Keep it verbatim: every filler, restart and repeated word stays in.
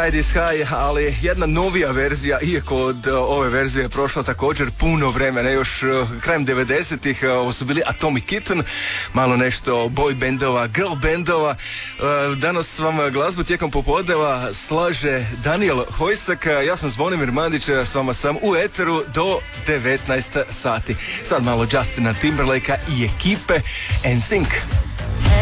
Tide is High, ali jedna novija verzija, iako od uh, ove verzije je prošlo također puno vremena, još uh, krajem devedesetih, uh, ovo su bili Atomic Kitten, malo nešto boy bandova, girl bandova. Uh, danas vam glazbu tijekom popodneva slaže Daniel Hojsak, ja sam Zvonimir Mandić, s vama sam u eteru do devetnaest sati. Sad malo Justina Timberlakea i ekipe N Sync.